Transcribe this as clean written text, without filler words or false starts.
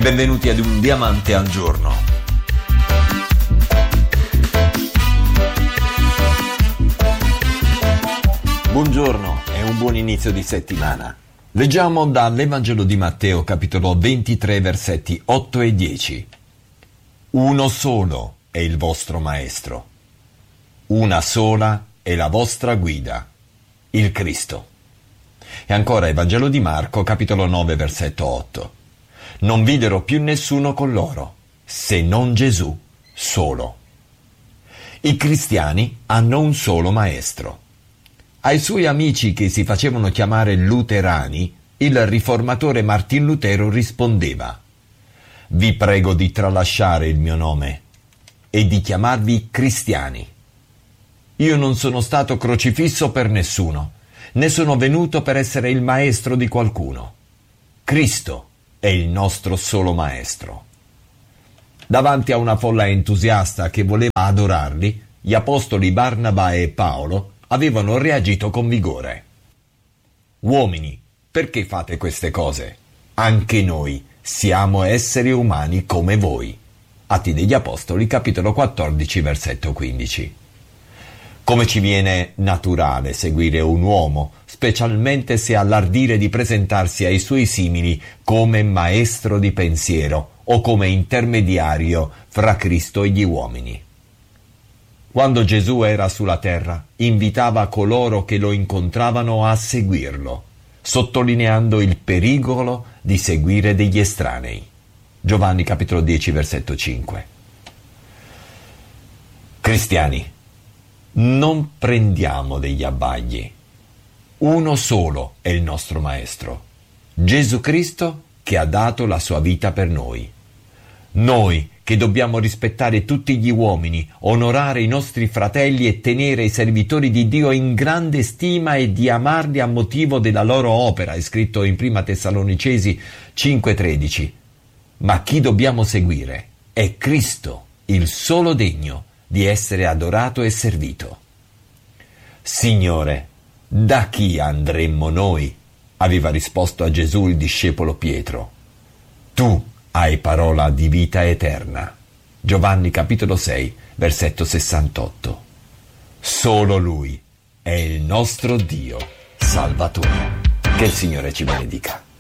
Benvenuti ad Un Diamante al Giorno. Buongiorno e un buon inizio di settimana. Leggiamo dall'Evangelo di Matteo, capitolo 23, versetti 8 e 10. Uno solo è il vostro Maestro. Una sola è la vostra guida, il Cristo. E ancora Evangelo di Marco, capitolo 9, versetto 8. Non videro più nessuno con loro, se non Gesù solo. I cristiani hanno un solo Maestro. Ai suoi amici che si facevano chiamare luterani, il riformatore Martin Lutero rispondeva: «Vi prego di tralasciare il mio nome e di chiamarvi cristiani. Io non sono stato crocifisso per nessuno, né sono venuto per essere il maestro di qualcuno. Cristo è il nostro solo Maestro». Davanti a una folla entusiasta che voleva adorarli, gli apostoli Barnaba e Paolo avevano reagito con vigore. «Uomini, perché fate queste cose? Anche noi siamo esseri umani come voi». Atti degli Apostoli, capitolo 14, versetto 15. Come ci viene naturale seguire un uomo, specialmente se ha l'ardire di presentarsi ai suoi simili come maestro di pensiero o come intermediario fra Cristo e gli uomini. Quando Gesù era sulla terra, invitava coloro che lo incontravano a seguirlo, sottolineando il pericolo di seguire degli estranei. Giovanni capitolo 10, versetto 5. Cristiani, non prendiamo degli abbagli. Uno solo è il nostro Maestro, Gesù Cristo, che ha dato la sua vita per noi. Noi che dobbiamo rispettare tutti gli uomini, onorare i nostri fratelli e tenere i servitori di Dio in grande stima e di amarli a motivo della loro opera, è scritto in Prima Tessalonicesi 5,13. Ma chi dobbiamo seguire è Cristo, il solo degno di essere adorato e servito. «Signore, da chi andremmo noi?» aveva risposto a Gesù il discepolo Pietro. «Tu hai parola di vita eterna». Giovanni capitolo 6, versetto 68. Solo Lui è il nostro Dio Salvatore. Che il Signore ci benedica.